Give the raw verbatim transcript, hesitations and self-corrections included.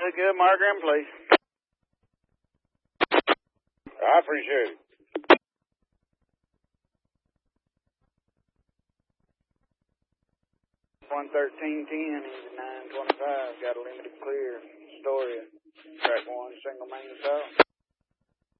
Good, good. Margaret, please. I appreciate it. one thirteen ten, even nine twenty-five. Got a limited clear. Story. Track one, single main assault.